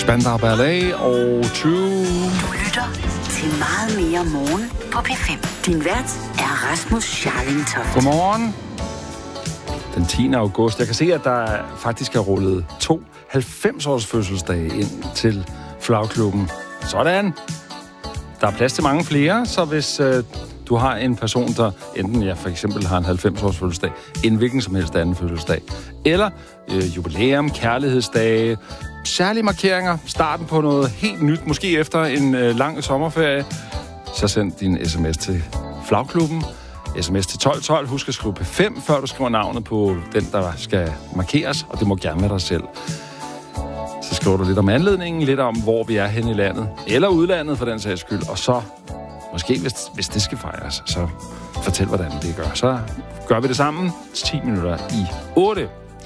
Spandau Ballet og True. Du lytter til Meget mere morgen på P5. Din vært er Rasmus Scharling-Toft. Godmorgen. Den 10. august. Jeg kan se, at der faktisk er rullet 2 90-års fødselsdage ind til Flagklubben. Sådan. Der er plads til mange flere, så hvis du har en person, der enten for eksempel har en 90-års fødselsdag, en hvilken som helst anden fødselsdag, eller jubilæum, kærlighedsdage, særlige markeringer, starten på noget helt nyt, måske efter en lang sommerferie, så send din sms til Flagklubben. SMS til 1212. Husk at skrive P5, før du skriver navnet på den, der skal markeres, og det må gerne være dig selv. Så skriver du lidt om anledningen, lidt om, hvor vi er henne i landet, eller udlandet for den sags skyld, og så, måske hvis det skal fejres, så fortæl, hvordan det gør. Så gør vi det sammen 10 minutter i 8.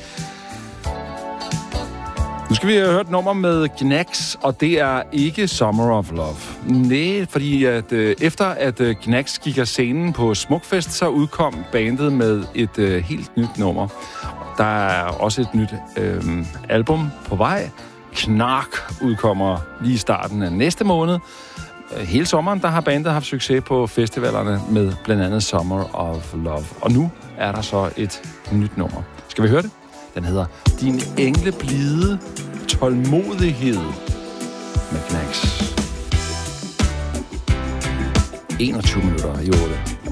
Nu skal vi have hørt et nummer med Gnags, og det er ikke Summer of Love. Nej, fordi at, efter at Gnags gik af scenen på Smukfest, så udkom bandet med et helt nyt nummer. Der er også et nyt album på vej. Knark udkommer lige i starten af næste måned. Hele sommeren, der har bandet haft succes på festivalerne med blandt andet Summer of Love. Og nu er der så et nyt nummer. Skal vi høre det? Den hedder Din engle blide tålmodighed med Gnags. 21 minutter i 8.